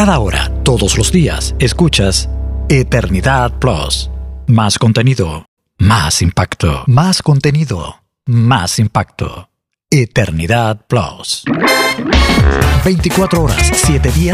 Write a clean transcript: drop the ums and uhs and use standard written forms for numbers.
Cada hora, todos los días, escuchas Eternidad Plus. Más contenido, más impacto. Más contenido, más impacto. Eternidad Plus. 24 horas, 7 días.